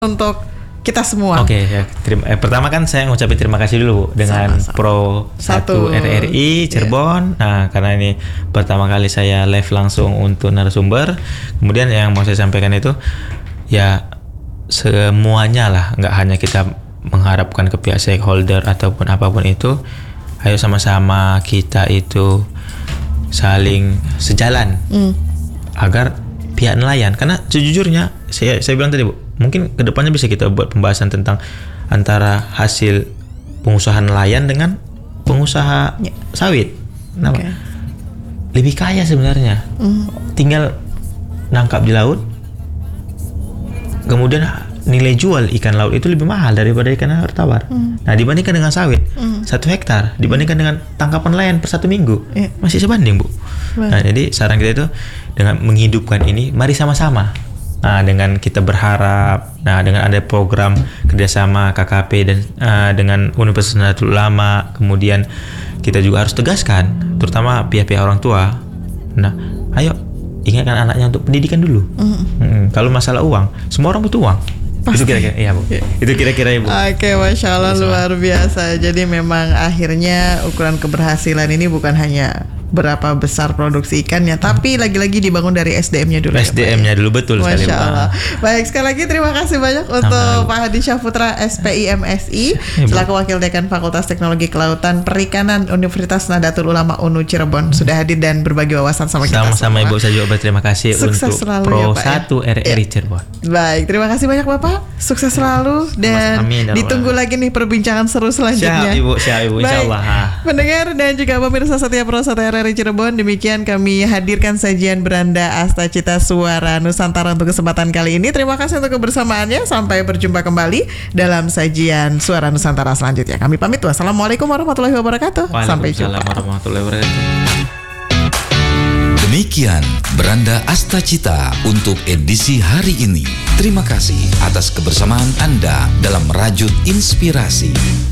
untuk kita semua. Oke, ya. Pertama kan saya ngucapin terima kasih dulu Bu dengan Sama-sama. Pro 1 RRI Cirebon. Nah, karena ini pertama kali saya live langsung untuk narasumber. Kemudian yang mau saya sampaikan itu ya semuanya lah, nggak hanya kita mengharapkan ke pihak stakeholder ataupun apapun itu. Ayo sama-sama kita itu saling sejalan agar pihak nelayan, karena sejujurnya saya bilang tadi Bu, mungkin kedepannya bisa kita buat pembahasan tentang antara hasil pengusaha nelayan dengan pengusaha sawit. Kenapa? Lebih kaya sebenarnya. Tinggal nangkap di laut, kemudian nilai jual ikan laut itu lebih mahal daripada ikan air tawar. Nah, dibandingkan dengan sawit 1 hektar dibandingkan dengan tangkapan nelayan per 1 minggu masih sebanding Bu. Nah, jadi saran kita itu dengan menghidupkan ini, mari sama-sama. Nah, dengan kita berharap, dengan ada program kerjasama KKP dan dengan Universitas Nahdlatul Ulama, kemudian kita juga harus tegaskan, terutama pihak-pihak orang tua. Nah, ayo ingatkan anaknya untuk pendidikan dulu. Kalau masalah uang, semua orang butuh uang. Pasti. Itu kira-kira, iya Bu. Itu kira-kira Ibu. Oke, Masya Allah, luar biasa. Jadi memang akhirnya ukuran keberhasilan ini bukan hanya berapa besar produksi ikannya, tapi lagi-lagi dibangun dari SDM-nya dulu. SDM-nya dulu, betul sekali. Masya Allah. Baik, sekali lagi terima kasih banyak untuk Pak Hadi Syahputra, SPI MSI, selaku Wakil Dekan Fakultas Teknologi Kelautan Perikanan Universitas Nahdlatul Ulama UNU Cirebon, sudah hadir dan berbagi wawasan sama kita. Sama-sama Ibu, saya juga berterima kasih. Sukses untuk selalu Pro ya, Pak, 1 RRI Cirebon. Baik, terima kasih banyak Bapak. Sukses selalu dan ditunggu lagi nih perbincangan seru selanjutnya. Siap Ibu, insyaallah. Pendengar dan juga pemirsa setia Pro 1 RRI Cirebon, demikian kami hadirkan sajian Beranda Astacita Suara Nusantara untuk kesempatan kali ini. Terima kasih untuk kebersamaannya. Sampai berjumpa kembali dalam sajian Suara Nusantara selanjutnya. Kami pamit. Wassalamualaikum warahmatullahi wabarakatuh. Sampai jumpa. Warahmatullahi wabarakatuh. Demikian Beranda Astacita untuk edisi hari ini. Terima kasih atas kebersamaan Anda dalam Rajut Inspirasi.